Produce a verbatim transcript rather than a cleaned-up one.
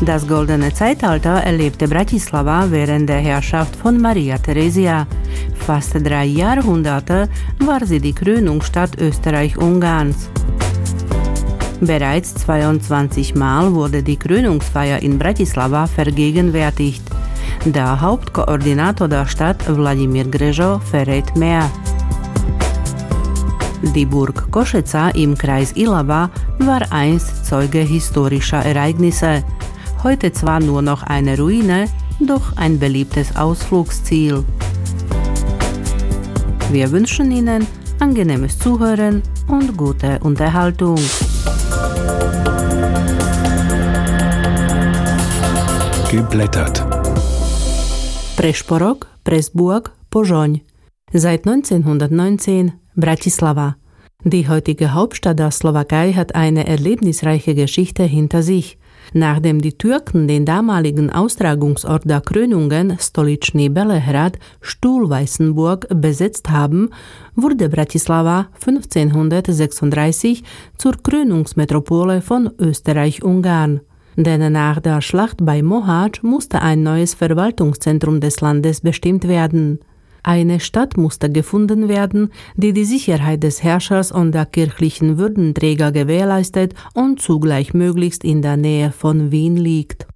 Das goldene Zeitalter erlebte Bratislava während der Herrschaft von Maria Theresia. Fast drei Jahrhunderte war sie die Krönungsstadt Österreich-Ungarns. Bereits zweiundzwanzig Mal wurde die Krönungsfeier in Bratislava vergegenwärtigt. Der Hauptkoordinator der Stadt, Wladimir Grežo, verrät mehr. Die Burg Košeca im Kreis Ilava war einst Zeuge historischer Ereignisse. Heute zwar nur noch eine Ruine, doch ein beliebtes Ausflugsziel. Wir wünschen Ihnen angenehmes Zuhören und gute Unterhaltung. Geblättert. Prešporok, Presburg, Požoň. Seit neunzehnhundertneunzehn Bratislava. Die heutige Hauptstadt der Slowakei hat eine erlebnisreiche Geschichte hinter sich. Nachdem die Türken den damaligen Austragungsort der Krönungen, Stolični Belehrad, Stuhlweißenburg, besetzt haben, wurde Bratislava fünfzehnhundertsechsunddreißig zur Krönungsmetropole von Österreich-Ungarn. Denn nach der Schlacht bei Mohács musste ein neues Verwaltungszentrum des Landes bestimmt werden. Eine Stadt musste gefunden werden, die die Sicherheit des Herrschers und der kirchlichen Würdenträger gewährleistet und zugleich möglichst in der Nähe von Wien liegt.